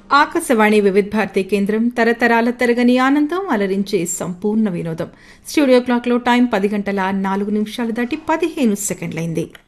ఆకాశవాణి వివిధ భారతి కేంద్రం తరతరాల తరగని ఆనందం అలరించే సంపూర్ణ వినోదం. స్టూడియో క్లాక్లో టైం 10 గంటల 4 నిమిషాలు దాటి 15 సెకండ్లైంది.